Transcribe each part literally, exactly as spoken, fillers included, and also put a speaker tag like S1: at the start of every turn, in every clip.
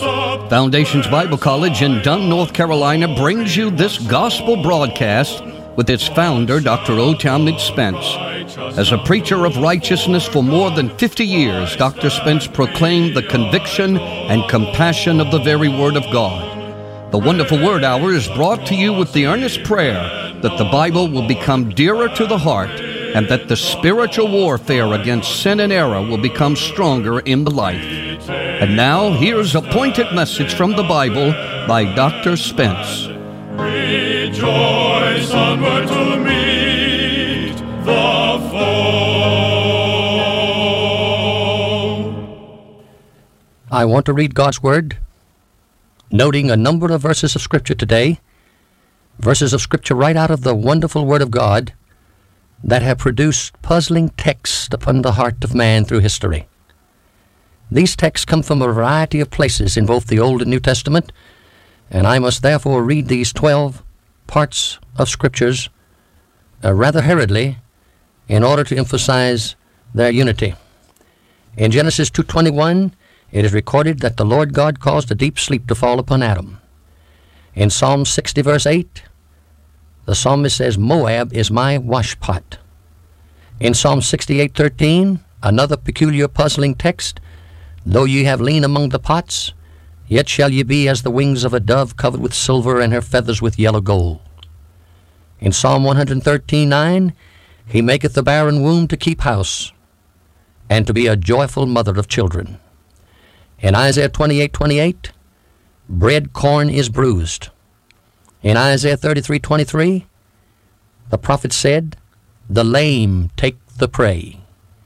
S1: Foundations Bible College in Dunn, North Carolina brings you this gospel broadcast with its founder, Doctor O. Talmage Spence. As a preacher of righteousness for more than fifty years, Doctor Spence proclaimed the conviction and compassion of the very Word of God. The Wonderful Word Hour is brought to you with the earnest prayer that the Bible will become dearer to the heart and that the spiritual warfare against sin and error will become stronger in the life. And now, here's a pointed message from the Bible by Doctor Spence.
S2: Rejoice onward to meet the foe.
S3: I want to read God's Word, noting a number of verses of Scripture today, verses of Scripture right out of the wonderful Word of God that have produced puzzling texts upon the heart of man through history. These texts come from a variety of places in both the Old and New Testament, and I must therefore read these twelve parts of Scriptures uh, rather hurriedly in order to emphasize their unity. In Genesis two twenty-one, it is recorded that the Lord God caused a deep sleep to fall upon Adam. In Psalm sixty, verse eight, the psalmist says, Moab is my washpot. In Psalm sixty-eight, thirteen, another peculiar puzzling text, though ye have lain among the pots, yet shall ye be as the wings of a dove covered with silver and her feathers with yellow gold. In Psalm one thirteen, nine, he maketh the barren womb to keep house, and to be a joyful mother of children. In Isaiah twenty-eight, twenty-eight, bread corn is bruised. In Isaiah thirty-three, twenty-three, the prophet said, the lame take the prey.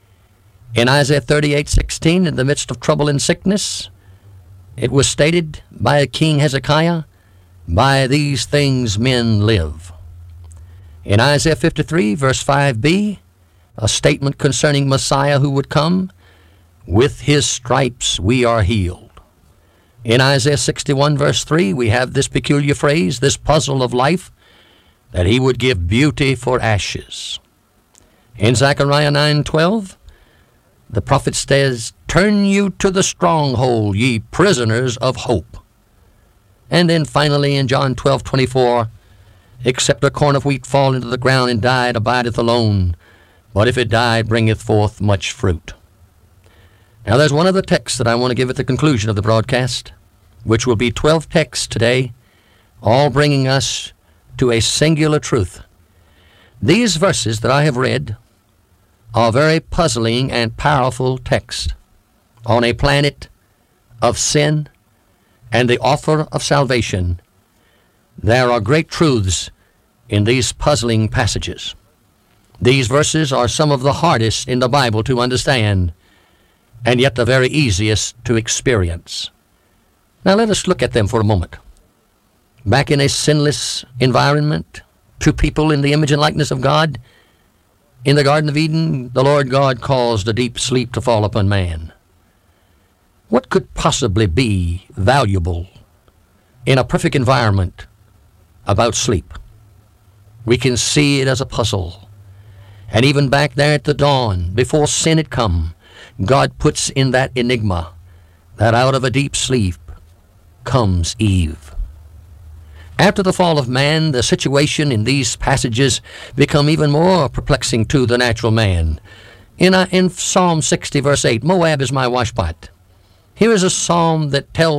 S3: In Isaiah thirty-eight, sixteen, in the midst of trouble and sickness, it was stated by King Hezekiah, by these things men live. In Isaiah fifty-three, verse five b, a statement concerning Messiah who would come, with his stripes we are healed. In Isaiah sixty-one, verse three, we have this peculiar phrase, this puzzle of life, that he would give beauty for ashes. In Zechariah nine twelve, the prophet says, turn you to the stronghold, ye prisoners of hope. And then finally in John twelve twenty-four, except a corn of wheat fall into the ground and die, it abideth alone, but if it die, it bringeth forth much fruit. Now there's one other text that I want to give at the conclusion of the broadcast, which will be twelve texts today, all bringing us to a singular truth. These verses that I have read are very puzzling and powerful texts on a planet of sin and the offer of salvation. There are great truths in these puzzling passages. These verses are some of the hardest in the Bible to understand, and yet the very easiest to experience. Now let us look at them for a moment. Back in a sinless environment, two people in the image and likeness of God, in the Garden of Eden, the Lord God caused a deep sleep to fall upon man. What could possibly be valuable in a perfect environment about sleep? We can see it as a puzzle. And even back there at the dawn, before sin had come, God puts in that enigma that out of a deep sleep comes Eve. After the fall of man, the situation in these passages become even more perplexing to the natural man. In, a, in Psalm sixty, verse eight, Moab is my washpot. Here is a psalm that tells